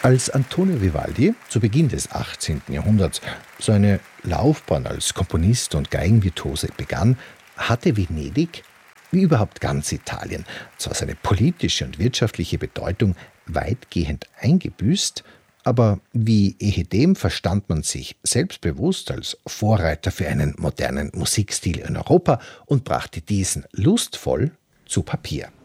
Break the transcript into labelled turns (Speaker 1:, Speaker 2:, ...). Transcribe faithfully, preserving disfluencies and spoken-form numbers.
Speaker 1: Als Antonio Vivaldi zu Beginn des achtzehnten Jahrhunderts seine Laufbahn als Komponist und Geigenvirtuose begann, hatte Venedig, wie überhaupt ganz Italien, zwar seine politische und wirtschaftliche Bedeutung weitgehend eingebüßt, aber wie ehedem verstand man sich selbstbewusst als Vorreiter für einen modernen Musikstil in Europa und brachte diesen lustvoll zu Papier.